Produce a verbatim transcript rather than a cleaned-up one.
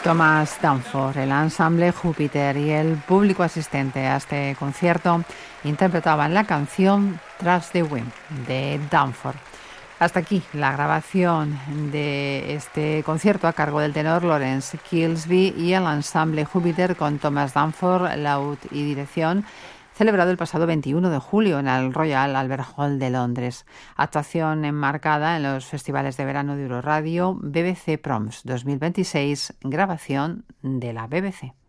Thomas Danforth, el ensamble Júpiter y el público asistente a este concierto interpretaban la canción Trust the Wind de Danforth. Hasta aquí la grabación de este concierto a cargo del tenor Lawrence Kilsby y el ensamble Júpiter con Thomas Danforth, laúd y dirección, celebrado el pasado veintiuno de julio en el Royal Albert Hall de Londres. Actuación enmarcada en los festivales de verano de Euroradio B B C Proms dos mil veintiséis, grabación de la B B C.